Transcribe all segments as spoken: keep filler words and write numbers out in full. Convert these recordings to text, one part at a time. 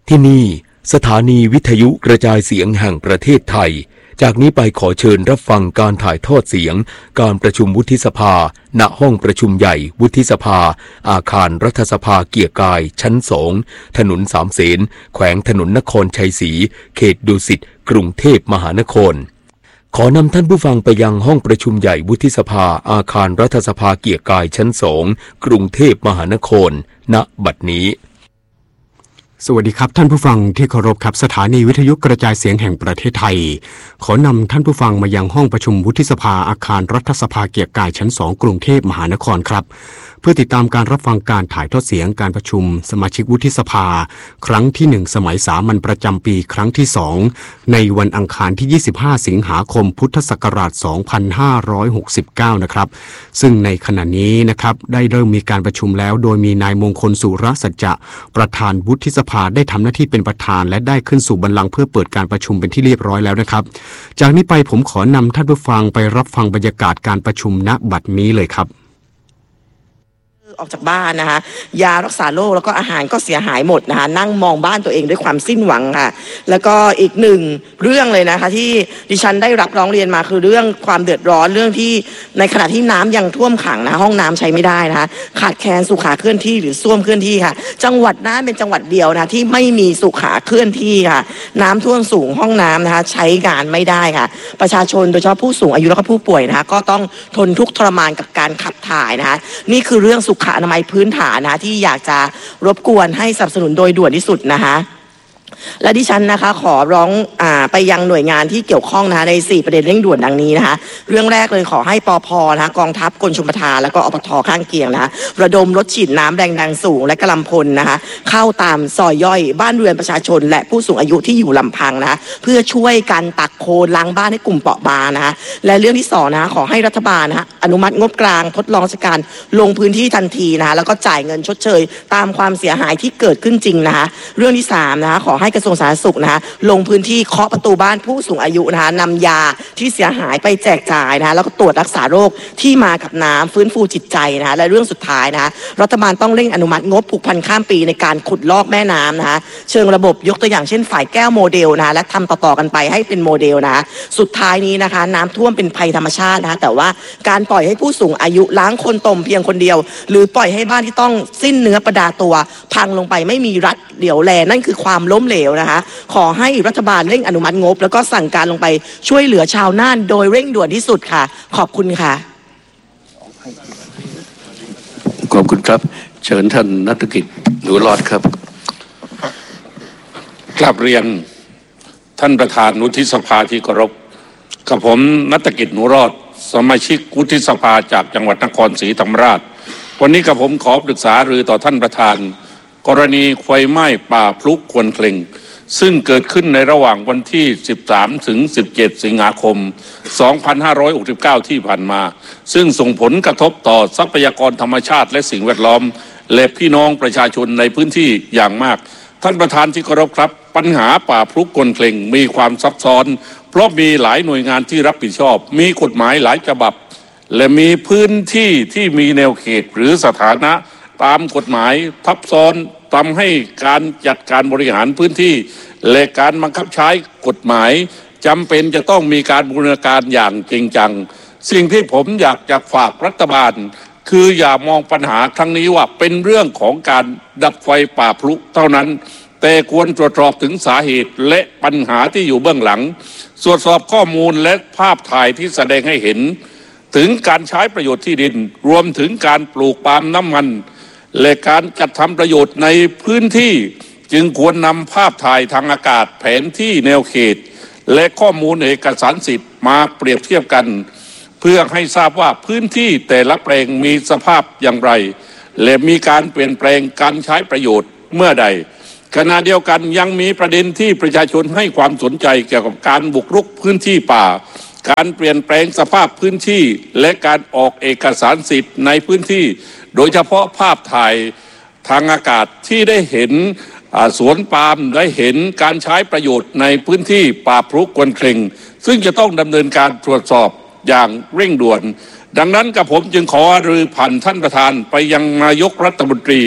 ที่นี่สถานีวิทยุกระจายเสียงแห่งประเทศไทยจากนี้ไปขอเชิญรับฟังการถ่ายทอดเสียงการประชุมวุฒิสภาณห้องประชุมใหญ่วุฒิสภาอาคารรัฐสภาเกียรติกายชั้นสองถนนสามเสนแขวงถนนนครชัยศรีเขตดุสิตกรุงเทพมหานครขอนำท่านผู้ฟังไปยังห้องประชุมใหญ่วุฒิสภาอาคารรัฐสภาเกียรติกายชั้นสองกรุงเทพมหานครณบัดนี้สวัสดีครับท่านผู้ฟังที่เคารพครับสถานีวิทยุกระจายเสียงแห่งประเทศไทยขอนำท่านผู้ฟังมายังห้องประชุมวุฒิสภาอาคารรัฐสภาเกียรติกายชั้นสองกรุงเทพมหานครครับเพื่อติดตามการรับฟังการถ่ายทอดเสียงการประชุมสมาชิกวุฒิสภาครั้งที่หนึ่งสมัยสามัญประจำปีครั้งที่สองในวันอังคารที่ยี่สิบห้าสิงหาคมพุทธศักราชสองพันห้าร้อยหกสิบเก้านะครับซึ่งในขณะนี้นะครับได้เริ่มมีการประชุมแล้วโดยมีนายมงคลสุรสัจจะประธานวุฒิสภาได้ทำหน้าที่เป็นประธานและได้ขึ้นสู่บัลลังก์เพื่อเปิดการประชุมเป็นที่เรียบร้อยแล้วนะครับจากนี้ไปผมขอนำท่านผู้ฟังไปรับฟังบรรยากาศการประชุมณบัดนี้เลยครับออกจากบ้านนะคะยารักษาโรคแล้วก็อาหารก็เสียหายหมดนะคะนั่งมองบ้านตัวเองด้วยความสิ้นหวังค่ะแล้วก็อีกหนึ่งเรื่องเลยนะคะที่ดิฉันได้รับร้องเรียนมาคือเรื่องความเดือดร้อนเรื่องที่ในขณะที่น้ำยังท่วมขังนะห้องน้ำใช้ไม่ได้นะคะขาดแคลนสุขาเคลื่อนที่หรือส้วมเคลื่อนที่ค่ะจังหวัดน่านเป็นจังหวัดเดียวนะที่ไม่มีสุขาเคลื่อนที่ค่ะน้ำท่วมสูงห้องน้ำนะคะใช้งานไม่ได้ค่ะประชาชนโดยเฉพาะผู้สูงอายุและก็ผู้ป่วยนะคะก็ต้องทนทุกข์ทรมานกับการขับถ่ายนะคะนี่คือเรื่องสุขอนามัยพื้นฐานนะที่อยากจะรบกวนให้สนับสนุนโดยด่วนที่สุดนะคะและดิฉันนะคะขอร้องอ่าไปยังหน่วยงานที่เกี่ยวข้องนะคะในสี่ประเด็นเร่งด่วนดังนี้นะคะเรื่องแรกเลยขอให้ปภนะคะกองทัพกรมชลประทานแล้วก็อปทข้างเคียงนะคะระดมรถฉีดน้ำแรงดันสูงและกำลังพลนะคะเข้าตามซอยย่อยบ้านเรือนประชาชนและผู้สูงอายุที่อยู่ลำพังนะคะเพื่อช่วยกันตักโคลนล้างบ้านให้กลุ่มเปราะบางนะคะและเรื่องที่สองนะคะขอให้รัฐบาลนะคะอนุมัติงบกลางทดลองราชการลงพื้นที่ทันทีนะคะแล้วก็จ่ายเงินชดเชยตามความเสียหายที่เกิดขึ้นจริงนะคะเรื่องที่สามนะคะขอให้กระทรวงสาธารณสุขนะคะลงพื้นที่เคาะประตูบ้านผู้สูงอายุนะคะนำยาที่เสียหายไปแจกจ่ายนะคะแล้วก็ตรวจรักษาโรคที่มากับน้ำฟื้นฟูจิตใจนะคะและเรื่องสุดท้ายนะคะรัฐบาลต้องเร่งอนุมัติงบผูกพันข้ามปีในการขุดลอกแม่น้ำนะคะเชิงระบบยกตัวอย่างเช่นฝ่ายแก้วโมเดลนะคะและทำต่อๆกันไปให้เป็นโมเดลนะคะสุดท้ายนี้นะคะน้ำท่วมเป็นภัยธรรมชาตินะคะแต่ว่าการปล่อยให้ผู้สูงอายุล้างคนตมเพียงคนเดียวหรือปล่อยให้บ้านที่ต้องสิ้นเนื้อประดาตัวพังลงไปไม่มีรัฐเดี่ยวแลนั่นคือความล้มเหลวนะคะขอให้รัฐบาลเร่งอนุมัติงบแล้วก็สั่งการลงไปช่วยเหลือชาวน่านโดยเร่งด่วนที่สุดค่ะขอบคุณค่ะขอบคุณครับเชิญท่านณัฐกิจหนูรอดครับกราบเรียนท่านประธานวุฒิสภาที่เคารพกับผมณัฐกิจหนูรอดสมาชิกวุฒิสภาจากจังหวัดนครศรีธรรมราชวันนี้กับผมขอปรึกษาหรือต่อท่านประธานกรณีไฟไหม้ป่าพลุควนเคลงซึ่งเกิดขึ้นในระหว่างวันที่สิบสามถึงสิบเจ็ดสิงหาคมสองพันห้าร้อยหกสิบเก้าที่ผ่านมาซึ่งส่งผลกระทบต่อทรัพยากรธรรมชาติและสิ่งแวดล้อมและพี่น้องประชาชนในพื้นที่อย่างมากท่านประธานที่เคารพครับปัญหาป่าพลุควนเคลงมีความซับซ้อนเพราะมีหลายหน่วยงานที่รับผิดชอบมีกฎหมายหลายฉบับและมีพื้นที่ที่มีแนวเขตหรือสถานะตามกฎหมายทับซ้อนทำให้การจัดการบริหารพื้นที่และการบังคับใช้กฎหมายจำเป็นจะต้องมีการบูรณาการอย่างจริงจังสิ่งที่ผมอยากจะฝากรัฐบาลคืออย่ามองปัญหาครั้งนี้ว่าเป็นเรื่องของการดับไฟป่าพลุเท่านั้นแต่ควรตรวจสอบถึงสาเหตุและปัญหาที่อยู่เบื้องหลังตรวจสอบข้อมูลและภาพถ่ายที่แสดงให้เห็นถึงการใช้ประโยชน์ที่ดินรวมถึงการปลูกปาล์มน้ำมันและการจัดทำประโยชน์ในพื้นที่จึงควรนำภาพถ่ายทางอากาศแผนที่แนวเขตและข้อมูลเอกสารสิทธิ์มาเปรียบเทียบกันเพื่อให้ทราบว่าพื้นที่แต่ละแปลงมีสภาพอย่างไรและมีการเปลี่ยนแปลงการใช้ประโยชน์เมื่อใดขณะเดียวกันยังมีประเด็นที่ประชาชนให้ความสนใจเกี่ยวกับการบุกรุกพื้นที่ป่าการเปลี่ยนแปลงสภาพพื้นที่และการออกเอกสารสิทธิ์ในพื้นที่โดยเฉพาะภาพถ่ายทางอากาศที่ได้เห็นสวนปาล์มได้เห็นการใช้ประโยชน์ในพื้นที่ป่าพลุควนเคลงซึ่งจะต้องดำเนินการตรวจสอบอย่างเร่งด่วนดังนั้นกับผมจึงขอหรือผ่านท่านประธานไปยังนายกรัฐมนตรี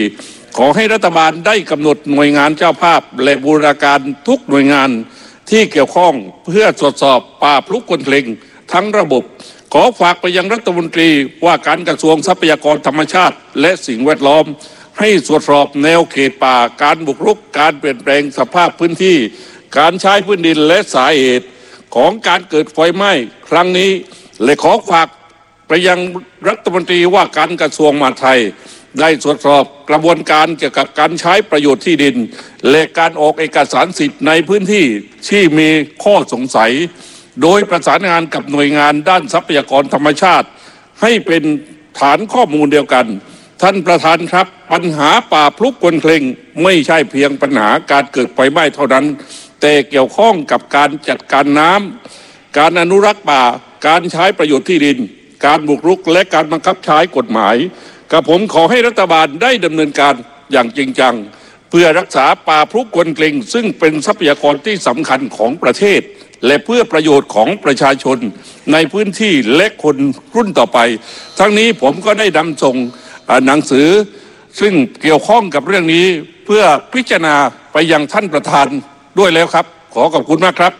ขอให้รัฐบาลได้กำหนดหน่วยงานเจ้าภาพและบูรณาการทุกหน่วยงานที่เกี่ยวข้องเพื่อตรวจสอบป่าพลุกคลิงทั้งระบบขอฝากไปยังรัฐมนตรีว่าการกระทรวงทรัพยากรธรรมชาติและสิ่งแวดล้อมให้ตรวจสอบแนวเขตป่าการบุกรุกการเปลี่ยนแปลงสภาพพื้นที่การใช้พื้นดินและสาเหตุของการเกิดไฟไหม้ครั้งนี้และขอฝากไปยังรัฐมนตรีว่าการกระทรวงมหาดไทยได้ตรวจสอบกระบวนการเกี่ยวกับการใช้ประโยชน์ที่ดินและการออกเอกสารสิทธิ์ในพื้นที่ที่มีข้อสงสัยโดยประสานงานกับหน่วยงานด้านทรัพยากรธรรมชาติให้เป็นฐานข้อมูลเดียวกันท่านประธานครับปัญหาป่าพลุกคลิงไม่ใช่เพียงปัญหาการเกิดไฟไหม้เท่านั้นแต่เกี่ยวข้องกับการจัดการน้ำการอนุรักษ์ป่าการใช้ประโยชน์ที่ดินการบุกรุกและการบังคับใช้กฎหมายกับผมขอให้รัฐบาลได้ดำเนินการอย่างจริงจังเพื่อรักษาป่าพลุกคลิงซึ่งเป็นทรัพยากรที่สำคัญของประเทศและเพื่อประโยชน์ของประชาชนในพื้นที่และคนรุ่นต่อไปทั้งนี้ผมก็ได้นำส่งหนังสือซึ่งเกี่ยวข้องกับเรื่องนี้เพื่อพิจารณาไปยังท่านประธานด้วยแล้วครับขอขอบคุณมากครับ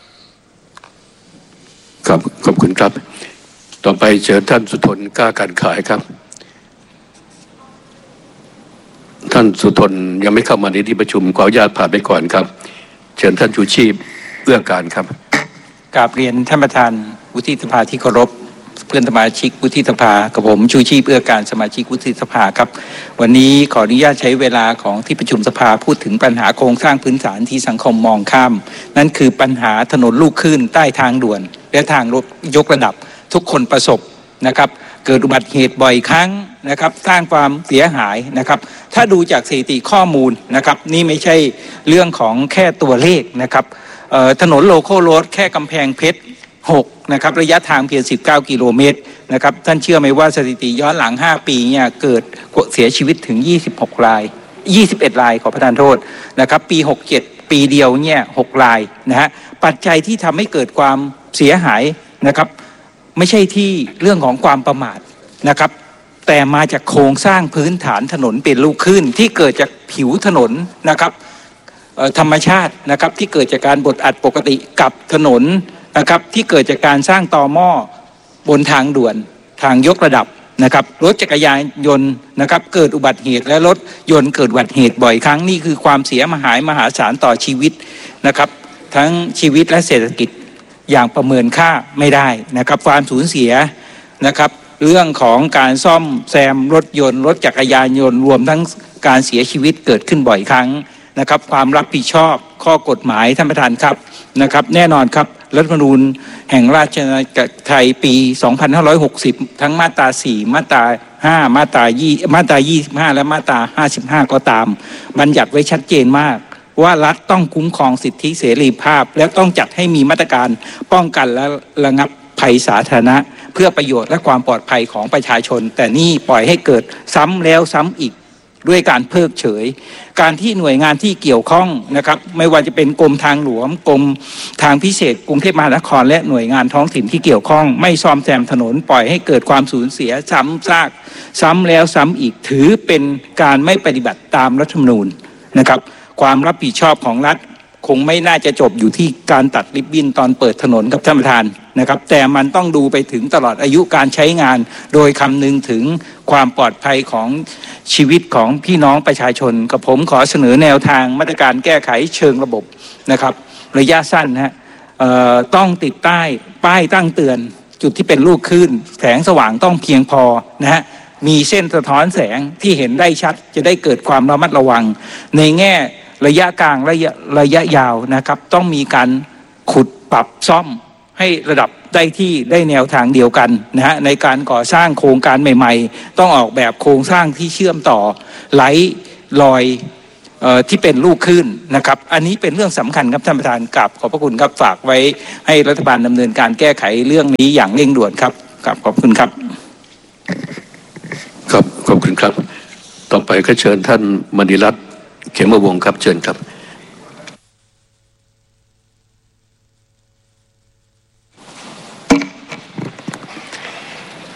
ครับขอบคุณครับต่อไปเชิญท่านสุทนกล้าการขายครับท่านสุทนยังไม่เข้ามาในที่ประชุมขออนุญาตผ่านไปก่อนครับเชิญท่านชูชีพเอื้อการครับกราบเรียนท่านประธานวุฒิสภาที่เคารพเพื่อนสมาชิกวุฒิสภากับผมชูชีพเอื้อการสมาชิกวุฒิสภาครับวันนี้ขออนุญาตใช้เวลาของที่ประชุมสภาพูดถึงปัญหาโครงสร้างพื้นฐานที่สังคมมองข้ามนั่นคือปัญหาถนนลูกคลื่นใต้ทางด่วนและทางยกระดับทุกคนประสบนะครับเกิดอุบัติเหตุบ่อยครั้งนะครับสร้างความเสียหายนะครับถ้าดูจากสถิติข้อมูลนะครับนี่ไม่ใช่เรื่องของแค่ตัวเลขนะครับถนนโลคอลโรดแค่กำแพงเพชรหกนะครับระยะทางเพียงสิบเก้ากิโลเมตรนะครับท่านเชื่อไหมว่าสถิติย้อนหลังห้าปีเนี่ยเกิดเสียชีวิตถึงยี่สิบหกรายยี่สิบเอ็ดรายขอประทานโทษนะครับปีหกเจ็ดปีเดียวเนี่ยหกรายนะฮะปัจจัยที่ทำให้เกิดความเสียหายนะครับไม่ใช่ที่เรื่องของความประมาทนะครับแต่มาจากโครงสร้างพื้นฐานถนนเป็นลูกคลื่นที่เกิดจากผิวถนนนะครับธรรมชาตินะครับที่เกิดจากการบดอัดปกติกับถนนนะครับที่เกิดจากการสร้างต่อหม้อบนทางด่วนทางยกระดับนะครับรถจักรยานยนต์นะครับเกิดอุบัติเหตุและรถยนต์เกิดอุบัติเหตุบ่อยครั้งนี่คือความเสียหายมหาศาลต่อชีวิตนะครับทั้งชีวิตและเศรษฐกิจอย่างประเมินค่าไม่ได้นะครับความสูญเสียนะครับเรื่องของการซ่อมแซมรถยนต์รถจักรยานยนต์รวมทั้งการเสียชีวิตเกิดขึ้นบ่อยครั้งนะครับความรับผิดชอบข้อกฎหมายท่านประธานครับนะครับแน่นอนครับรัฐธรรมนูญแห่งราชอาณาจักรไทยปีสองพันห้าร้อยหกสิบทั้งมาตราสี่มาตราห้ามาตรายี่มาตรายี่สิบห้าและมาตราห้าสิบห้าก็ตามบัญญัติไว้ชัดเจนมากว่ารัฐต้องคุ้มครองสิทธิเสรีภาพและต้องจัดให้มีมาตรการป้องกันและระงับภัยสาธารณะเพื่อประโยชน์และความปลอดภัยของประชาชนแต่นี่ปล่อยให้เกิดซ้ำแล้วซ้ำอีกด้วยการเพิกเฉยการที่หน่วยงานที่เกี่ยวข้องนะครับไม่ว่าจะเป็นกรมทางหลวงกรมทางพิเศษกรุงเทพมหานครและหน่วยงานท้องถิ่นที่เกี่ยวข้องไม่ซ่อมแซมถนนปล่อยให้เกิดความสูญเสียซ้ำซากซ้ำแล้วซ้ำอีกถือเป็นการไม่ปฏิบัติตามรัฐธรรมนูญนะครับความรับผิดชอบของรัฐคงไม่น่าจะจบอยู่ที่การตัดริบบิ้นตอนเปิดถนนกับท่านประธานนะครับแต่มันต้องดูไปถึงตลอดอายุการใช้งานโดยคำนึงถึงความปลอดภัยของชีวิตของพี่น้องประชาชนกับผมขอเสนอแนวทางมาตรการแก้ไขเชิงระบบนะครับระยะสั้นนะฮะต้องติดใต้ป้ายตั้งเตือนจุดที่เป็นลูกคลื่นแสงสว่างต้องเพียงพอนะฮะมีเส้นสะท้อนแสงที่เห็นได้ชัดจะได้เกิดความระมัดระวังในแง่ระยะกลางระยะระยะยาวนะครับต้องมีการขุดปรับซ่อมให้ระดับได้ที่ได้แนวทางเดียวกันนะฮะในการก่อสร้างโครงการใหม่ๆต้องออกแบบโครงสร้างที่เชื่อมต่อไหลลอยเอ่อที่เป็นลูกคลื่นนะครับอันนี้เป็นเรื่องสำคัญครับท่านประธานกราบขอบพระคุณครับฝากไว้ให้รัฐบาลดำเนินการแก้ไขเรื่องนี้อย่างเร่งด่วนครับกราบขอบคุณครับครับขอบคุณครับต่อไปก็เชิญท่านมณีรัตน์เขมวงศ์ครับเชิญครับก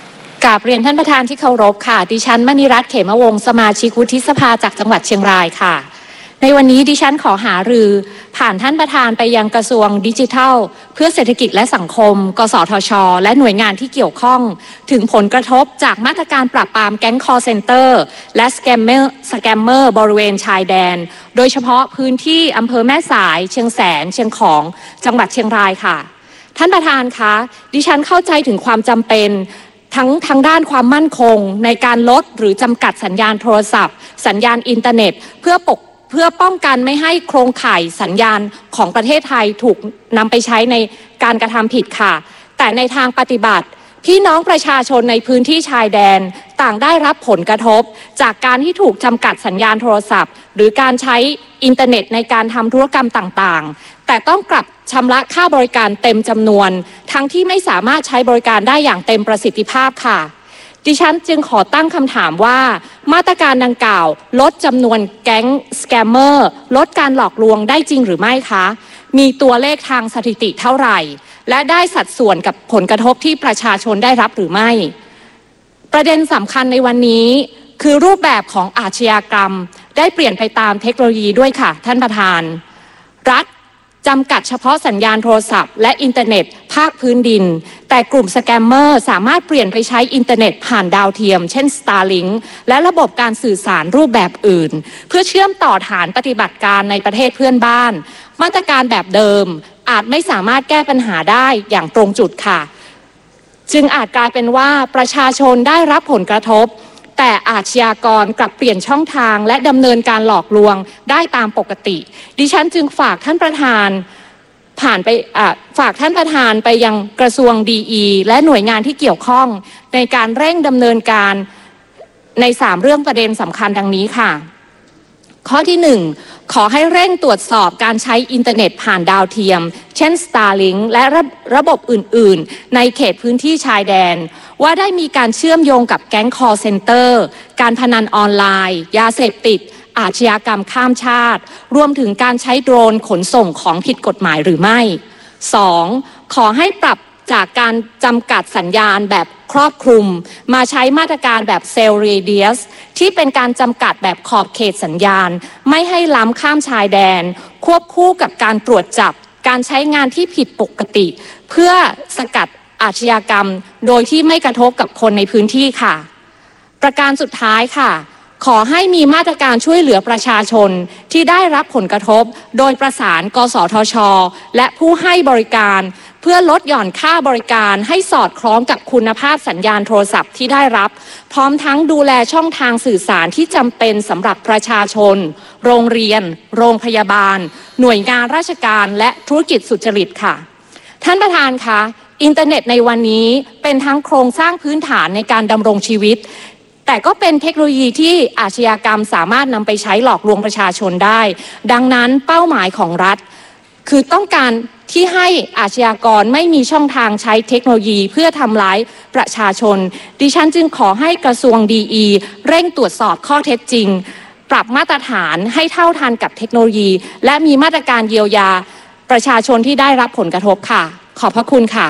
ราบเรียนท่านประธานที่เคารพค่ะดิฉันมณีรัตน์เขมวงศ์สมาชิกวุฒิสภาจากจังหวัดเชียงรายค่ะในวันนี้ดิฉันขอหารือผ่านท่านประธานไปยังกระทรวงดิจิทัลเพื่อเศรษฐกิจและสังคมกสทช.และหน่วยงานที่เกี่ยวข้องถึงผลกระทบจากมาตรการปราบปรามแก๊งคอลเซ็นเตอร์และสแกมเมอร์สแกมเมอร์บริเวณชายแดนโดยเฉพาะพื้นที่อำเภอแม่สายเชียงแสนเชียงของจังหวัดเชียงรายค่ะท่านประธานคะดิฉันเข้าใจถึงความจำเป็นทั้งทางด้านความมั่นคงในการลดหรือจำกัดสัญญาณโทรศัพท์สัญญาณอินเทอร์เน็ตเพื่อปกเพื่อป้องกันไม่ให้โครงข่ายสัญญาณของประเทศไทยถูกนำไปใช้ในการกระทำผิดค่ะแต่ในทางปฏิบัติพี่น้องประชาชนในพื้นที่ชายแดนต่างได้รับผลกระทบจากการที่ถูกจำกัดสัญญาณโทรศัพท์หรือการใช้อินเทอร์เน็ตในการทำธุรกรรมต่างๆแต่ต้องกลับชำระค่าบริการเต็มจำนวนทั้งที่ไม่สามารถใช้บริการได้อย่างเต็มประสิทธิภาพค่ะดิฉันจึงขอตั้งคำถามว่ามาตรการดังกล่าวลดจำนวนแก๊งสแกมเมอร์ลดการหลอกลวงได้จริงหรือไม่คะมีตัวเลขทางสถิติเท่าไหร่และได้สัดส่วนกับผลกระทบที่ประชาชนได้รับหรือไม่ประเด็นสำคัญในวันนี้คือรูปแบบของอาชญากรรมได้เปลี่ยนไปตามเทคโนโลยีด้วยค่ะท่านประธานรัฐจำกัดเฉพาะสัญญาณโทรศัพท์และอินเทอร์เน็ตภาคพื้นดินแต่กลุ่มสแกมเมอร์สามารถเปลี่ยนไปใช้อินเทอร์เน็ตผ่านดาวเทียมเช่น Starlink และระบบการสื่อสารรูปแบบอื่นเพื่อเชื่อมต่อฐานปฏิบัติการในประเทศเพื่อนบ้านมาตรการแบบเดิมอาจไม่สามารถแก้ปัญหาได้อย่างตรงจุดค่ะจึงอาจกลายเป็นว่าประชาชนได้รับผลกระทบแต่อาชญากรกลับเปลี่ยนช่องทางและดำเนินการหลอกลวงได้ตามปกติดิฉันจึงฝากท่านประธานผ่านไปฝากท่านประธานไปยังกระทรวงดีอีและหน่วยงานที่เกี่ยวข้องในการเร่งดำเนินการในสามเรื่องประเด็นสำคัญดังนี้ค่ะข้อที่หนึ่งขอให้เร่งตรวจสอบการใช้อินเทอร์เน็ตผ่านดาวเทียมเช่น Starlink และระระบบอื่นๆในเขตพื้นที่ชายแดนว่าได้มีการเชื่อมโยงกับแก๊ง call center การพนันออนไลน์ยาเสพติดอาชญากรรมข้ามชาติรวมถึงการใช้โดรนขนส่งของผิดกฎหมายหรือไม่ สอง ขอให้ปรับจากการจำกัดสัญญาณแบบครอบคลุมมาใช้มาตรการแบบเซลล์เรเดียสที่เป็นการจำกัดแบบขอบเขตสัญญาณไม่ให้ล้ำข้ามชายแดนควบคู่กับการตรวจจับการใช้งานที่ผิดปกติเพื่อสกัดอาชญากรรมโดยที่ไม่กระทบกับคนในพื้นที่ค่ะประการสุดท้ายค่ะขอให้มีมาตรการช่วยเหลือประชาชนที่ได้รับผลกระทบโดยประสานกสทช.และผู้ให้บริการเพื่อลดหย่อนค่าบริการให้สอดคล้องกับคุณภาพสัญญาณโทรศัพท์ที่ได้รับพร้อมทั้งดูแลช่องทางสื่อสารที่จำเป็นสำหรับประชาชนโรงเรียนโรงพยาบาลหน่วยงานราชการและธุรกิจสุจริตค่ะท่านประธานคะอินเทอร์เน็ตในวันนี้เป็นทั้งโครงสร้างพื้นฐานในการดำรงชีวิตแต่ก็เป็นเทคโนโลยีที่อาชญากรรมสามารถนำไปใช้หลอกลวงประชาชนได้ดังนั้นเป้าหมายของรัฐคือต้องการที่ให้อาชญากรไม่มีช่องทางใช้เทคโนโลยีเพื่อทำร้ายประชาชนดิฉันจึงขอให้กระทรวงดีอีเร่งตรวจสอบข้อเท็จจริงปรับมาตรฐานให้เท่าทันกับเทคโนโลยีและมีมาตรการเยียวยาประชาชนที่ได้รับผลกระทบค่ะขอบพระคุณค่ะ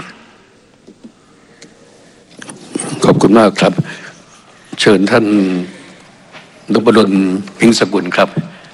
ขอบคุณมากครับเชิญท่านนพดล พิงค์สกุลครับ